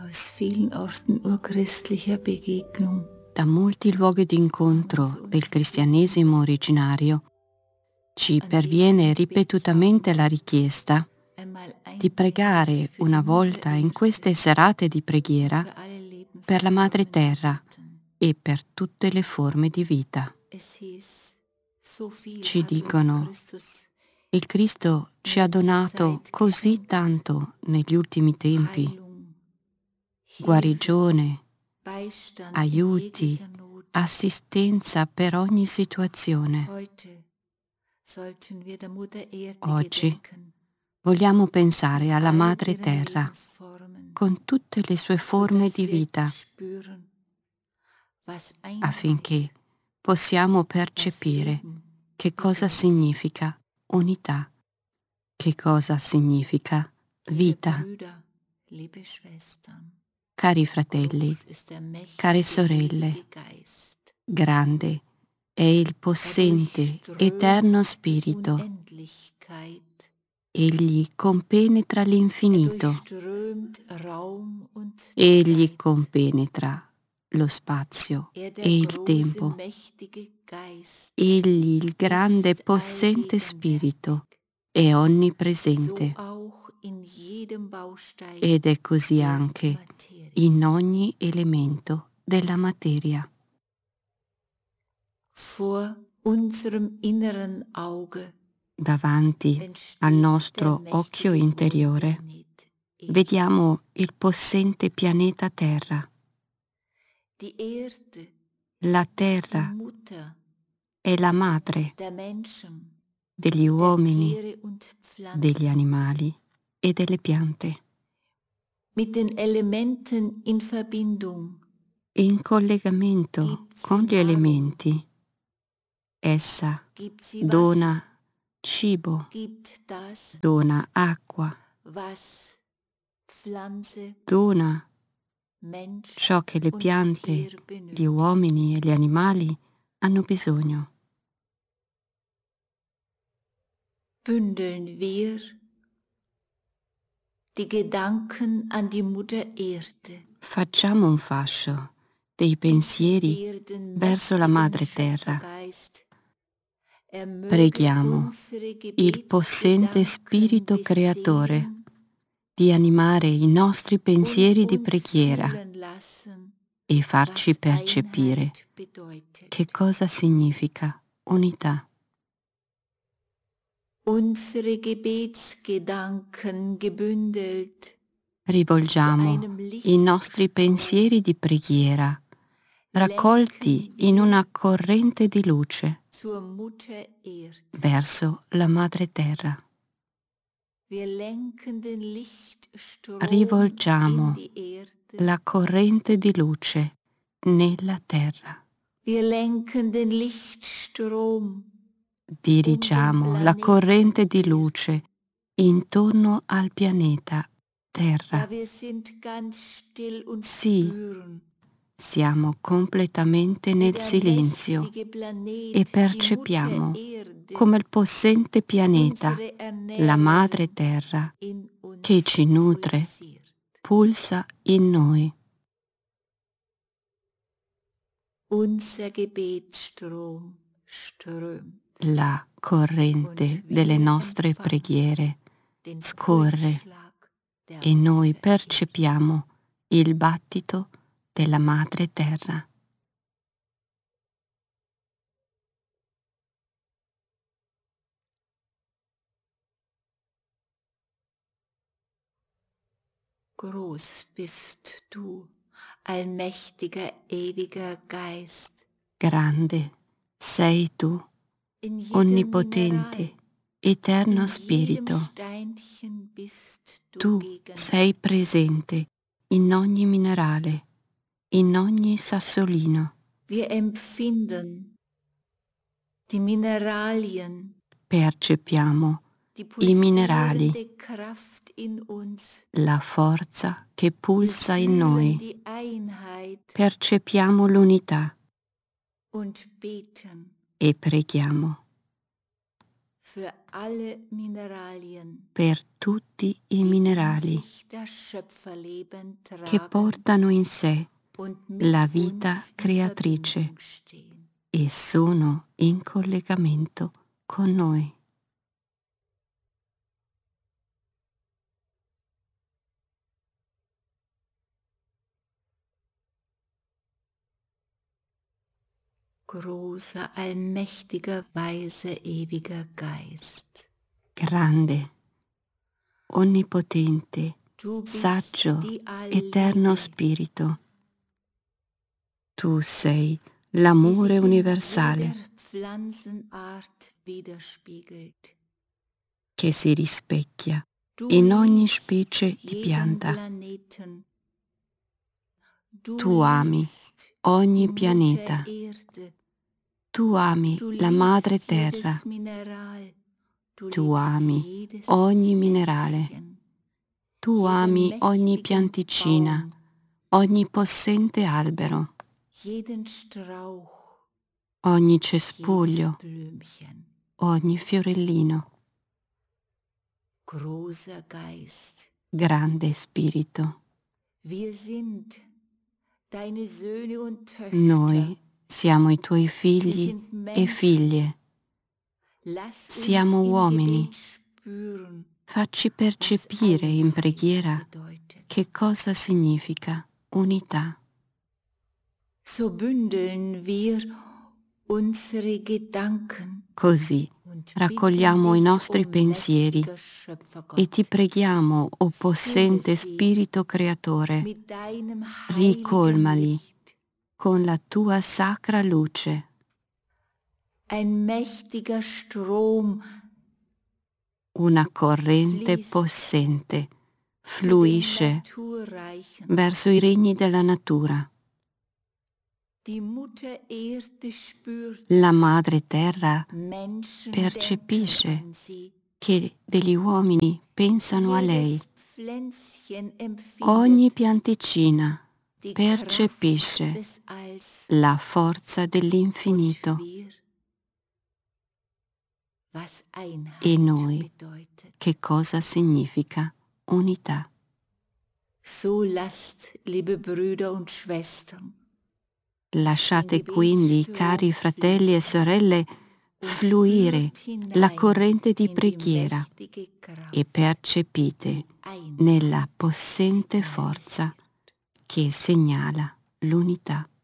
aus vielen Orten urchristlicher Begegnung. Da molti luoghi d'incontro del cristianesimo originario ci perviene ripetutamente la richiesta di pregare una volta in queste serate di preghiera per la Madre Terra e per tutte le forme di vita. Ci dicono: il Cristo ci ha donato così tanto negli ultimi tempi: guarigione, aiuti, assistenza per ogni situazione. Oggi vogliamo pensare alla Madre Terra con tutte le sue forme di vita, affinché possiamo percepire che cosa significa unità, che cosa significa vita. Cari fratelli, care sorelle, grande è il possente, eterno Spirito. Egli compenetra l'infinito. Egli compenetra lo spazio e il tempo. Egli, il grande e possente Spirito, è onnipresente. Ed è così anche in ogni elemento della materia. Davanti al nostro occhio interiore vediamo il possente pianeta Terra. La Terra è la madre degli uomini, degli animali e delle piante. In collegamento con gli elementi, essa dona cibo, dona acqua, dona ciò che le piante, gli uomini e gli animali hanno bisogno. Bündeln wir die Gedanken an die Mutter Erde. Facciamo un fascio dei pensieri verso la Madre Terra. Preghiamo il possente Spirito Creatore di animare i nostri pensieri di preghiera e farci percepire che cosa significa unità. Unsere Gebetsgedanken gebündelt. Rivolgiamo i nostri pensieri di preghiera, raccolti in una corrente di luce, verso la Madre Terra. Rivolgiamo la corrente di luce nella Terra. Dirigiamo la corrente di luce intorno al pianeta Terra. Sì, siamo completamente nel silenzio e percepiamo come il possente pianeta, la Madre Terra, che ci nutre, pulsa in noi. La corrente delle nostre preghiere scorre e noi percepiamo il battito della Madre Terra. Groß bist du, allmächtiger, ewiger Geist. Grande sei tu, onnipotente, eterno Spirito. Tu sei presente in ogni minerale, in ogni sassolino. Wir empfinden die Mineralien, Percepiamo die i minerali, pulsierende Kraft in uns, la forza che wir pulsa in fühlen noi. die Einheit Percepiamo l'unità und beten. e preghiamo. per tutti i minerali che portano in sé la vita creatrice e sono in collegamento con noi. Großer, allmächtiger, weiser, ewiger Geist. Grande, onnipotente, saggio, eterno spirito. Tu sei l'amore universale che si rispecchia in ogni specie di pianta. Tu ami ogni pianeta. Tu ami la madre terra. Tu ami ogni minerale. Tu ami ogni pianticina, ogni possente albero, ogni cespuglio, ogni fiorellino. Grande spirito. Noi siamo i tuoi figli e figlie. Siamo uomini. Facci percepire in preghiera che cosa significa unità. Così raccogliamo i nostri pensieri e ti preghiamo, o possente Spirito Creatore, ricolmali con la tua sacra luce. Una corrente possente fluisce verso i regni della natura. La Madre Terra percepisce che degli uomini pensano a lei. Ogni pianticina percepisce la forza dell'infinito. E noi, che cosa significa unità? Lasciate quindi, cari fratelli e sorelle, fluire la corrente di preghiera e percepite nella possente forza che segnala l'unità.